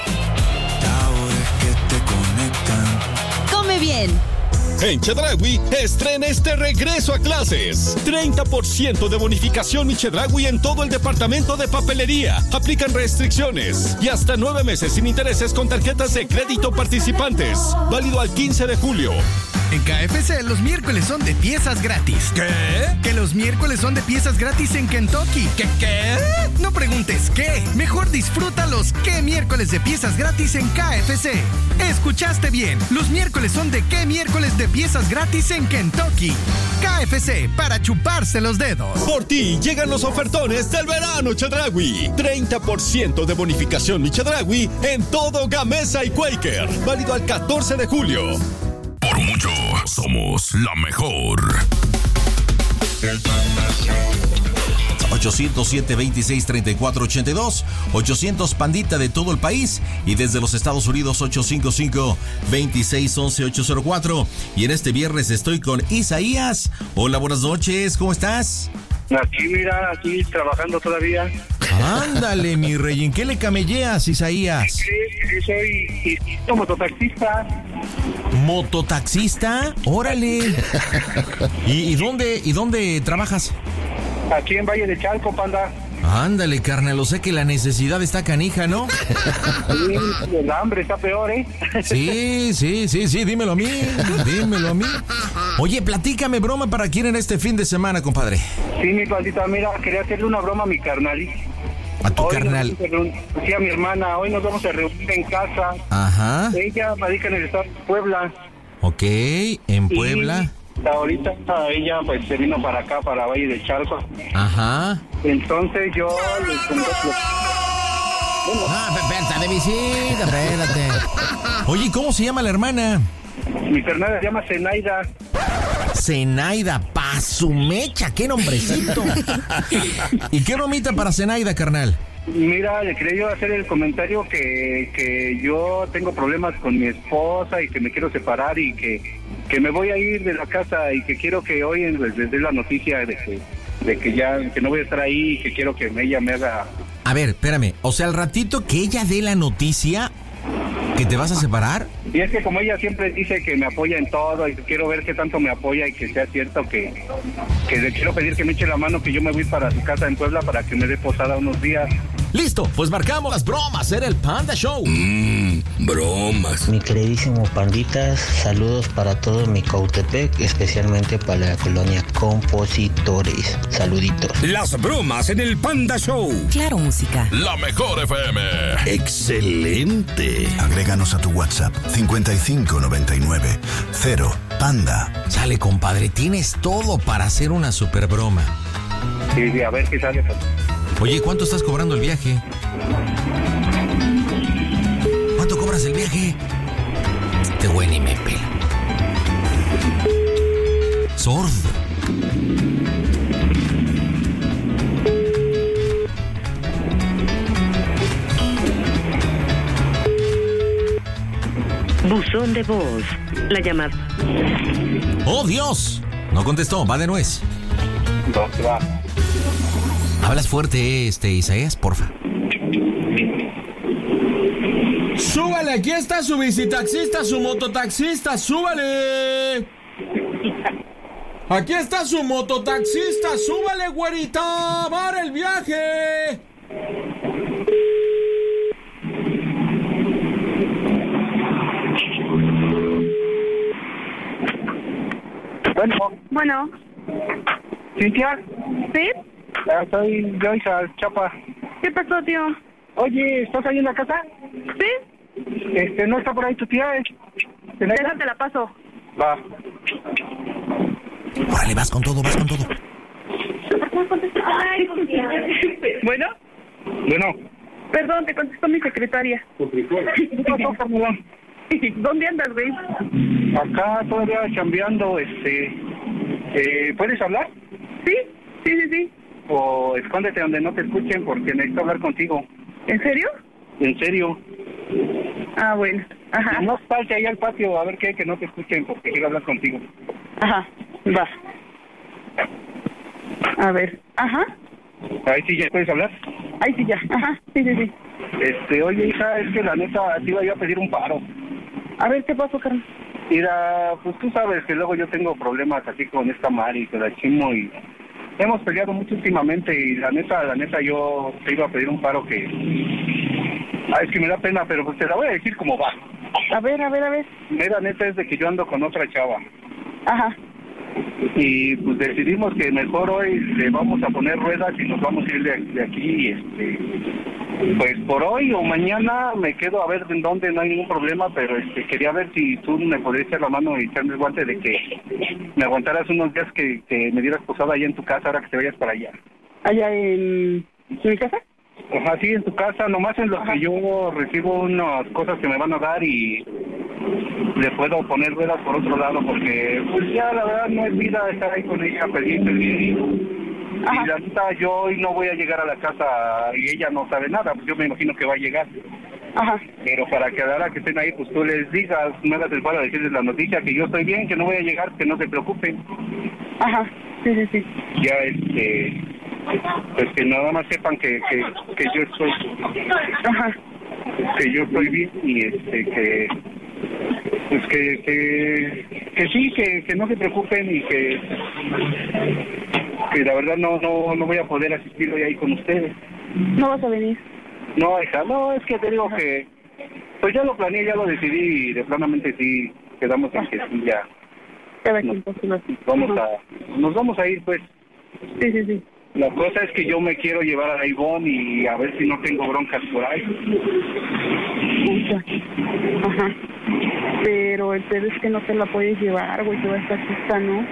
Come bien. En Chedraui, estrena este regreso a clases. treinta por ciento de bonificación Mi Chedraui en todo el departamento de papelería. Aplican restricciones. Y hasta nueve meses sin intereses con tarjetas de crédito participantes. Válido al quince de julio. En K F C los miércoles son de piezas gratis. ¿Qué? Que los miércoles son de piezas gratis en Kentucky. ¿Qué qué? No preguntes qué. Mejor disfruta los qué miércoles de piezas gratis en K F C. Escuchaste bien. Los miércoles son de qué miércoles de piezas gratis en Kentucky. K F C, para chuparse los dedos. Por ti llegan los ofertones del verano Chedraui. treinta por ciento de bonificación Mi Chedraui en todo Gamesa y Quaker. Válido al catorce de julio. Por mucho, somos la mejor. ochocientos siete, veintiséis, treinta y cuatro, ochenta y dos, ochocientos Pandita de todo el país y desde los Estados Unidos ochocientos cincuenta y cinco, veintiséis, once, ochocientos cuatro. Y en este viernes estoy con Isaías. Hola, buenas noches, ¿cómo estás? Aquí, mira, aquí trabajando todavía. Ándale, mi rey, ¿en qué le camelleas, Isaías? Sí, sí, soy, soy mototaxista. ¿Mototaxista? Órale. ¿Y, y dónde, y dónde trabajas? Aquí en Valle de Chalco, panda. Ándale, carnal, lo sé que la necesidad está canija, ¿no? Sí, el hambre está peor, ¿eh? Sí, sí, sí, sí, dímelo a mí, dímelo a mí. Oye, platícame broma para quién en este fin de semana, compadre. Sí, mi pandita, mira, quería hacerle una broma a mi carnal. ¿A tu hoy carnal? Sí, a mi hermana, hoy nos vamos a reunir en casa. Ajá. Ella radica en el estado de Puebla. Ok, en Puebla. Y ahorita ella pues se vino para acá, para Valle de Chalco. Ajá. Entonces yo les conté. Ah, espérate, de visita, espérate. Oye, ¿cómo se llama la hermana? Mi carnal se llama Zenaida. Zenaida, pa' su mecha, qué nombrecito. ¿Y qué bromita para Zenaida, carnal? Mira, le quería yo hacer el comentario que, que yo tengo problemas con mi esposa y que me quiero separar y que, que me voy a ir de la casa y que quiero que hoy les, les dé la noticia de que, de que ya que no voy a estar ahí y que quiero que ella me haga... A ver, espérame, o sea, al ratito que ella dé la noticia que te vas a separar. Y es que como ella siempre dice que me apoya en todo y quiero ver qué tanto me apoya y que sea cierto que, que le quiero pedir que me eche la mano, que yo me voy para su casa en Puebla para que me dé posada unos días. Listo, pues marcamos las bromas, era el Panda Show. Mmm, bromas. Mi queridísimo Panditas, saludos para todo mi Cautepec, especialmente para la colonia Compositores. Saluditos. Las bromas en el Panda Show. Claro, música. La mejor F M. Excelente. Agréganos a tu WhatsApp cincuenta y cinco noventa y nueve cero Panda. Sale, compadre, tienes todo para hacer una super broma. Sí, sí, a ver qué sale. Oye, ¿cuánto estás cobrando el viaje? ¿Cuánto cobras el viaje? Este güey ni me pela. Sordo. Buzón de voz. La llamada. ¡Oh, Dios! No contestó, va de nuez. ¿Dónde va? Hablas fuerte, este, Isaías, porfa. ¡Súbale! Aquí está su bicitaxista, su mototaxista, ¡súbale! Aquí está su mototaxista, ¡súbale, güerita! ¡Para el viaje! Bueno. Bueno. ¿Cintia? ¿Sí? Ah, soy yo, hija Chapa. ¿Qué pasó, tío? Oye, ¿estás ahí en la casa? ¿Sí? Este, ¿no está por ahí tu tía? ¿Eh? Déjate la paso. Va. Órale, vas con todo, vas con todo. Ay, bueno. Bueno. Perdón, te contestó mi secretaria. ¿Dónde andas, güey? Acá todavía chambeando, este... Eh, ¿Puedes hablar? Sí, sí, sí, sí. O escóndete donde no te escuchen porque necesito hablar contigo. ¿En serio? En serio. Ah, bueno. Ajá. No salte ahí al patio a ver qué, que no te escuchen porque quiero hablar contigo. Ajá, va. A ver, ajá. Ahí sí ya puedes hablar. Ahí sí ya, ajá, sí, sí, sí. Este, oye, hija, es que la neta te iba yo a pedir un paro. A ver, ¿qué pasó, Carmen? Mira, pues tú sabes que luego yo tengo problemas así con esta Mari, que la chimo y... Hemos peleado mucho últimamente y la neta, la neta yo te iba a pedir un paro que... Ah, es que me da pena, pero pues te la voy a decir cómo va. A ver, a ver, a ver. Mira, neta es de que yo ando con otra chava. Ajá. Y pues decidimos que mejor hoy le vamos a poner ruedas y nos vamos a ir de, de aquí, este... Pues por hoy o mañana me quedo a ver en dónde, no hay ningún problema, pero este quería ver si tú me podrías echar la mano y echarme el guante de que me aguantaras unos días que, que me dieras posada allá en tu casa ahora que te vayas para allá. ¿Allá en, en mi casa? Ajá, sí, en tu casa, nomás en lo Ajá. que yo recibo unas cosas que me van a dar y le puedo poner ruedas por otro lado porque pues ya la verdad no es vida estar ahí con ella pendiente y y la neta yo hoy no voy a llegar a la casa y ella no sabe nada, pues yo me imagino que va a llegar. Ajá. Pero para que a la hora que estén ahí, pues tú les digas, me hagas el favor de decirles la noticia, que yo estoy bien, que no voy a llegar, que no se preocupen. Ajá, sí, sí, sí. Ya, este, pues que nada más sepan que, que, que yo estoy, Ajá. que yo estoy bien y este, que, pues que, que, que sí, que, que no se preocupen y que, que la verdad no, no, no voy a poder asistir hoy ahí con ustedes. ¿No vas a venir? No, hija, no, es que te digo Ajá. que, pues ya lo planeé, ya lo decidí y de planamente sí quedamos en que sí ya. Nos, vamos a, nos vamos a ir, pues. Sí, sí, sí. La cosa es que yo me quiero llevar a la Ivonne y a ver si no tengo broncas por ahí. Pucha. Ajá. Pero el pedo es que no te la puedes llevar, güey, te va a estar chista, ¿no?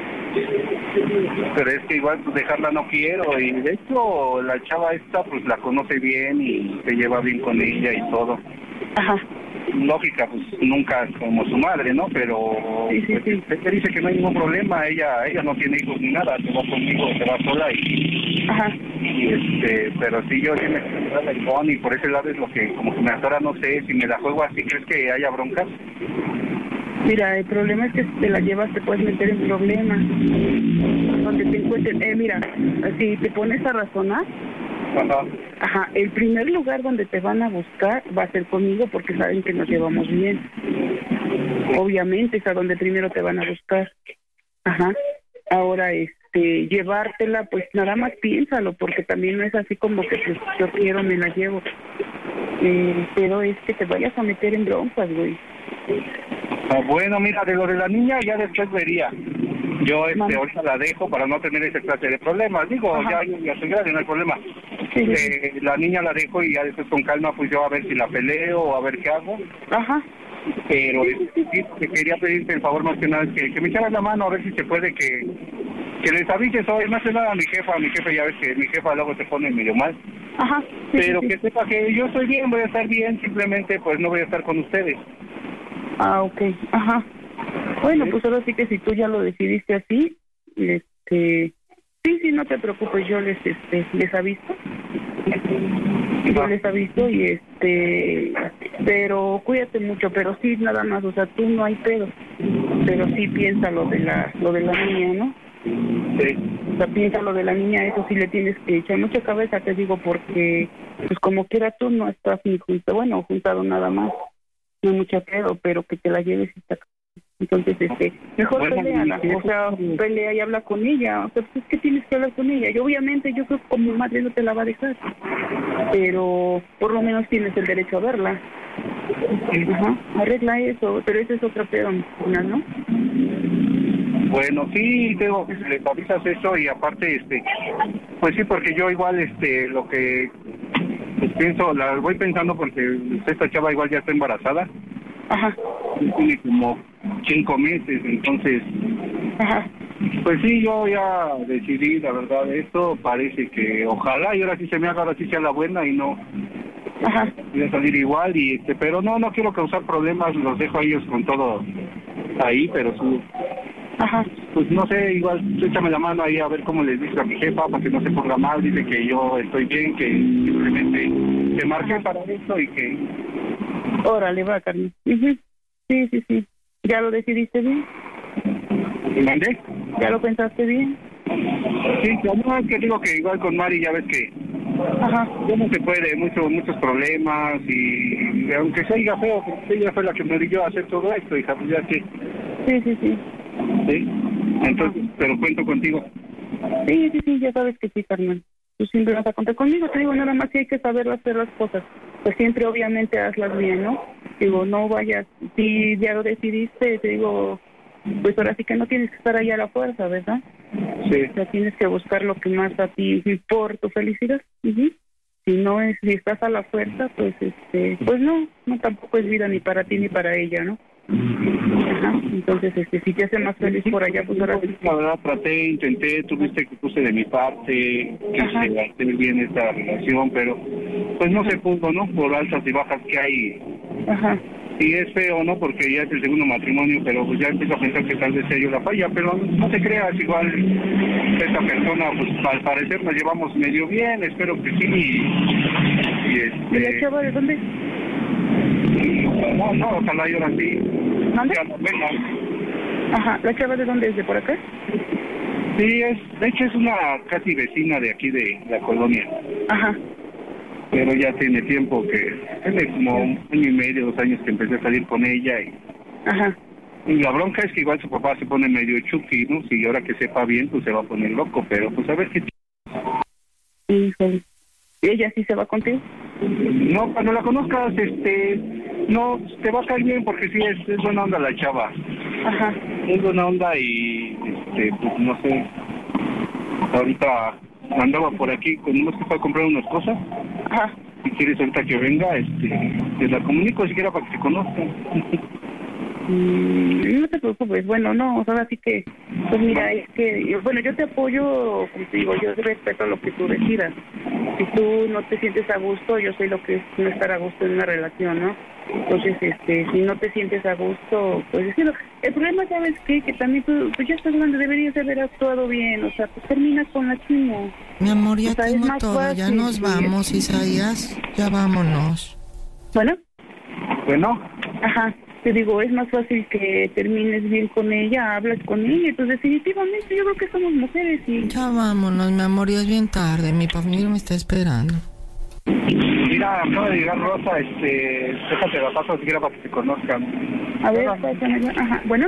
Pero es que igual pues, dejarla no quiero y de hecho la chava esta pues la conoce bien y se lleva bien con ella y todo. Ajá. Lógica, pues nunca como su madre, ¿no? Pero sí, sí, sí. Pues, ella dice que no hay ningún problema, ella ella no tiene hijos ni nada, se va conmigo, se va sola y... Ajá. Y este, pero sí yo sí me quiero la Ivonne y por ese lado es lo que como que me atora, no sé, si me la juego así, ¿crees que haya broncas? Mira, el problema es que si te la llevas te puedes meter en problemas. Donde te encuentres, eh, mira, si te pones a razonar, Ajá. Ajá, el primer lugar donde te van a buscar va a ser conmigo porque saben que nos llevamos bien. Obviamente es a donde primero te van a buscar. Ajá. Ahora, este, llevártela, pues nada más piénsalo, porque también no es así como que pues, yo quiero, me la llevo. Eh, pero es que te vayas a meter en broncas, güey. Ah, bueno, mira, de lo de la niña ya después vería. Yo este, Mami. ahorita la dejo para no tener esa clase de problemas. Digo, Ajá. ya, ya estoy grande, no hay problema. Sí, eh, sí. La niña la dejo y ya después con calma pues yo a ver si la peleo o a ver qué hago. Ajá. Pero sí, sí, sí. Te quería pedirte el favor más que nada, que, que me echaras la mano a ver si se puede que, que les avises hoy, más que nada a mi jefa, a mi jefe ya ves que mi jefa luego se pone medio mal. Ajá. Sí, pero sí, que sí. sepa que yo estoy bien, voy a estar bien, simplemente pues no voy a estar con ustedes. Ah, ok, ajá. Bueno, ¿sí? Pues ahora sí que si tú ya lo decidiste así, este, sí, sí, no te preocupes, yo les, este, les aviso. Yo les aviso y este, pero cuídate mucho, pero sí, nada más, o sea, tú no hay pedo, pero sí piensa lo de la, lo de la niña, ¿no? Sí. O sea, piensa lo de la niña, eso sí le tienes que echar mucha cabeza, te digo, porque, pues como quiera tú no estás ni junto, bueno, juntado nada más. No mucho pedo, pero que te la lleves y está... Entonces, este, mejor bueno, peleala, o sea, pelea y habla con ella, o sea, pues es que tienes que hablar con ella, y obviamente yo creo que como madre no te la va a dejar, pero por lo menos tienes el derecho a verla. Ajá, arregla eso, pero ese es otro pedo, ¿no? Bueno, sí, tengo que les avisas eso y aparte, este, pues sí, porque yo igual, este, lo que pues, pienso, la voy pensando porque esta chava igual ya está embarazada. Ajá. Tiene como cinco meses, entonces. Ajá. Pues sí, yo ya decidí, la verdad, esto parece que ojalá y ahora sí se me haga, ahora sí sea la buena y no. Ajá. Voy a salir igual y este, pero no, no quiero causar problemas, los dejo a ellos con todo ahí, pero sí. Ajá. Pues no sé, igual échame la mano ahí a ver cómo les dice a mi jefa para que no se ponga mal, dice que yo estoy bien, que simplemente te marqué para esto y que... Órale, va, Carmen. Uh-huh. Sí, sí, sí. ¿Ya lo decidiste bien? ¿Mandé? ¿Ya lo pensaste bien? Sí, no, es que digo que igual con Mari ya ves que... Ajá. Ya no se puede, muchos muchos problemas y, y aunque se diga feo, porque ella fue la que me dio a hacer todo esto, hija, pues ya que... Sí, sí, sí. Sí, entonces, pero cuento contigo. Sí, sí, sí, ya sabes que sí, Carmen. Tú siempre vas a contar conmigo, te digo, nada más que hay que saber hacer las cosas. Pues siempre, obviamente, hazlas bien, ¿no? Digo, no vayas, si ya lo decidiste, te digo, pues ahora sí que no tienes que estar ahí a la fuerza, ¿verdad? Sí. O sea, tienes que buscar lo que más a ti por tu felicidad. Uh-huh. Si no es, si estás a la fuerza, pues, este, pues no, no tampoco es vida ni para ti ni para ella, ¿no? Ajá. Entonces, este, si te hace más feliz por allá, pues ahora sí. La verdad, traté, intenté, tuviste que puse de mi parte, quise hacer bien esta relación, pero pues no se pudo, ¿no? Por altas y bajas que hay. Ajá. Y es feo, ¿no? Porque ya es el segundo matrimonio, pero pues ya empiezo a pensar que tal vez sea yo la falla, pero no te creas, igual esta persona, pues al parecer nos llevamos medio bien, espero que sí. Y, y este... ¿Y la chava de dónde? No, no, ojalá y ahora sí. ¿Dónde? Bueno. Ajá, ¿la chava de dónde es? ¿De por acá? Sí, es, de hecho es una casi vecina de aquí de la colonia. Ajá. Pero ya tiene tiempo que, tiene como un año y medio, dos años que empecé a salir con ella y... Ajá. Y la bronca es que igual su papá se pone medio chuki, ¿no? Si ahora que sepa bien, pues se va a poner loco, pero pues a ver qué... Híjole. ¿Y ella sí se va contigo? No, cuando la conozcas, este... No, te va a caer bien porque sí, es, es buena onda la chava. Ajá. Es buena onda y, este, pues no sé... Ahorita andaba por aquí, cuando que fue a comprar unas cosas. Ajá. Si quieres ahorita que venga, este, te la comunico siquiera para que se conozcan. Mm, no te preocupes, bueno, no, o sea, así que, pues mira, es que, bueno, yo te apoyo, como te digo, yo respeto lo que tú decidas. Si tú no te sientes a gusto, yo sé lo que es no estar a gusto en una relación, ¿no? Entonces, este, si no te sientes a gusto, pues decirlo. El problema, ¿sabes qué? Que también tú, pues ya estás grande, deberías de haber actuado bien, o sea, pues termina con la chimo. Mi amor, ya o sea, tengo todo, fácil, ya nos vamos, sí. Isaías, ya vámonos. ¿Bueno? Bueno. Ajá. Te digo, es más fácil que termines bien con ella, hablas con ella, pues definitivamente yo creo que somos mujeres y... Ya vámonos, mi amor, ya es bien tarde, mi familia me está esperando. Mira, acaba de llegar Rosa, este, déjate la paso siquiera para que se conozcan. A ver, pásame, ajá, ¿bueno?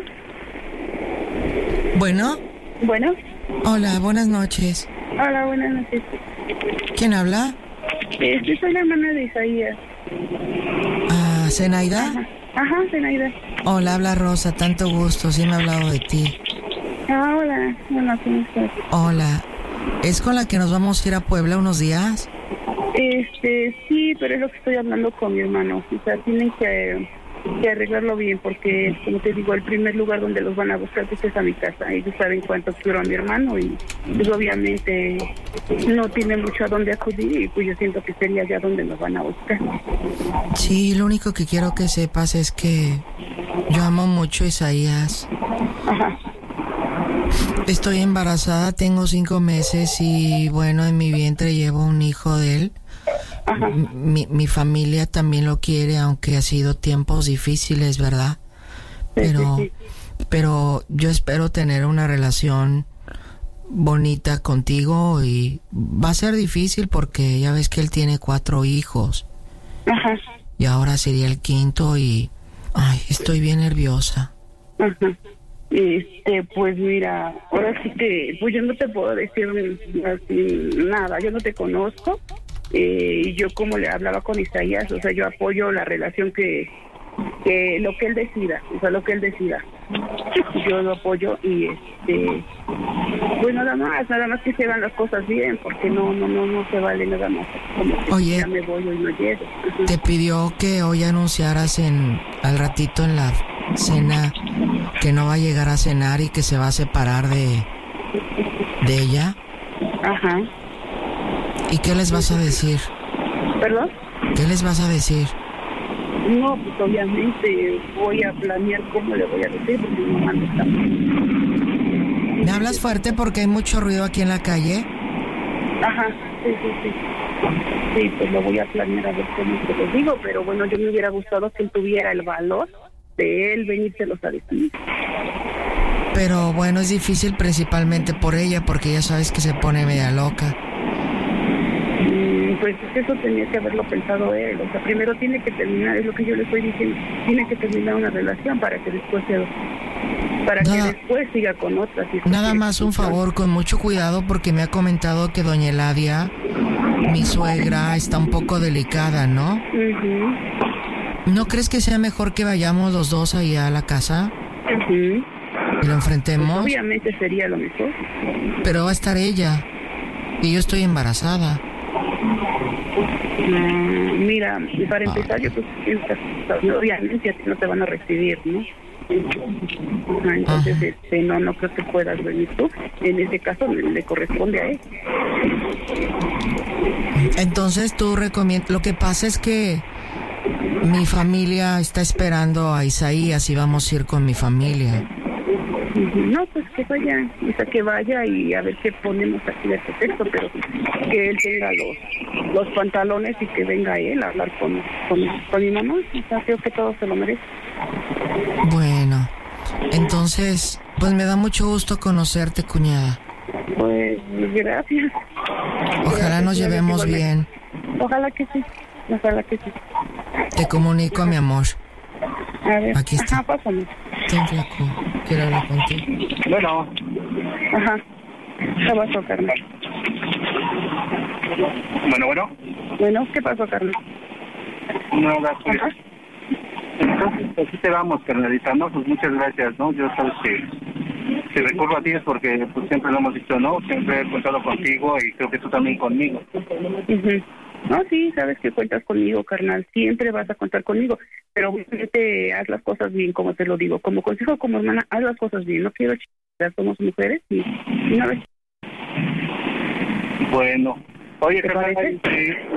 ¿Bueno? ¿Bueno? Hola, buenas noches. Hola, buenas noches. ¿Quién habla? Este, soy la hermana de Isaías. Ah, ¿Zenaida? Ajá. Ajá, Zenaida. Hola, habla Rosa, tanto gusto, sí me ha hablado de ti. Ah, hola, hola, ¿cómo estás? Hola, ¿es con la que nos vamos a ir a Puebla unos días? Este, sí, pero es lo que estoy hablando con mi hermano, o sea, tienen que, que arreglarlo bien, porque, como te digo, el primer lugar donde los van a buscar pues, es a mi casa, ellos saben cuánto quiero a mi hermano y pues obviamente no tiene mucho a dónde acudir y pues yo siento que sería allá donde nos van a buscar. Sí, lo único que quiero que sepas es que yo amo mucho a Isaías. Ajá. Estoy embarazada, tengo cinco meses y bueno, en mi vientre llevo un hijo de él. Ajá. Mi, mi familia también lo quiere, aunque ha sido tiempos difíciles, ¿verdad? Pero, sí, sí. pero yo espero tener una relación bonita contigo y va a ser difícil porque ya ves que él tiene cuatro hijos. Ajá. Y ahora sería el quinto y ay, estoy bien nerviosa. Ajá. Este, pues mira, ahora sí que, pues yo no te puedo decir así, nada, yo no te conozco, eh, yo como le hablaba con Isaías, o sea, yo apoyo la relación que, que lo que él decida, o sea, lo que él decida. Yo lo apoyo y este, pues nada más, nada más que se hagan las cosas bien, porque no, no, no, no se vale nada más. Como que Oye, ya me voy hoy no llego. Te pidió que hoy anunciaras en al ratito en la cena que no va a llegar a cenar y que se va a separar de de ella. Ajá. ¿Y qué les vas a decir? ¿Perdón? ¿Qué les vas a decir? No, pues obviamente voy a planear cómo le voy a decir, porque mi mamá no está. ¿Me hablas fuerte porque hay mucho ruido aquí en la calle? Ajá, sí, sí, sí. Sí, pues lo voy a planear a ver cómo te lo digo, pero bueno, yo me hubiera gustado que él tuviera el valor de él venírselos a decir. Pero bueno, es difícil principalmente por ella, porque ya sabes que se pone media loca. Pues eso tenía que haberlo pensado él. O sea, primero tiene que terminar, es lo que yo le estoy diciendo, tiene que terminar una relación para que después se, para nada, que después siga con otras. Nada más un favor, con mucho cuidado, porque me ha comentado que doña Eladia, mi suegra, está un poco delicada, ¿no? Uh-huh. ¿No crees que sea mejor que vayamos los dos allá a la casa? Uh-huh. ¿Y lo enfrentemos? Pues obviamente sería lo mejor. Pero va a estar ella, y yo estoy embarazada. Uh, mira, para empezar, yo pues obviamente a ti no te van a recibir, ¿no? Entonces, Ajá. este, no, no creo que puedas venir tú. En ese caso le, le corresponde a él. Entonces tú recomiendas. Lo que pasa es que mi familia está esperando a Isaías y vamos a ir con mi familia. No, pues que vaya, o sea, que vaya y a ver qué ponemos aquí de pretexto, pero que él tenga los los pantalones y que venga él a hablar con, con, con mi mamá. O sea, creo que todo se lo merece. Bueno, entonces, pues me da mucho gusto conocerte, cuñada. Pues, gracias. Ojalá gracias, nos llevemos bien. Ojalá que sí, ojalá que sí. Te comunico a mi amor. A ver, aquí está. Ajá, pásame. Ten flaco, quiero hablar contigo. Bueno. Ajá. ¿Qué pasó, carnal? Bueno, bueno. Bueno, ¿qué pasó, carnal? Nada, pues. Ajá. Entonces, así te vamos, carnalita, ¿no? Pues muchas gracias, ¿no? Yo sabes que si recurro a ti es porque pues siempre lo hemos dicho, ¿no? Siempre he contado contigo y creo que tú también conmigo. Uh-huh. No, sí, sabes que cuentas conmigo, carnal. Siempre vas a contar conmigo. Pero obviamente haz las cosas bien, como te lo digo. Como consejo, como hermana, haz las cosas bien. No quiero chingar, somos mujeres y, y una vez. Bueno. Oye, carnal,